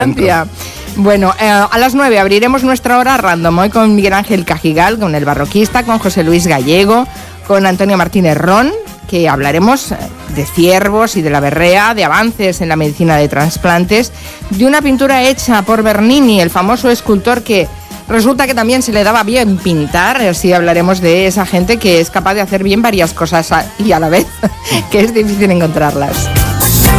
Bueno, a las 9 abriremos nuestra hora random hoy con Miguel Ángel Cajigal, con el barroquista, con José Luis Gallego, con Antonio Martínez Ron, que hablaremos de ciervos y de la berrea, de avances en la medicina de trasplantes, de una pintura hecha por Bernini, el famoso escultor que resulta que también se le daba bien pintar. Así hablaremos de esa gente que es capaz de hacer bien varias cosas y a la vez, que es difícil encontrarlas.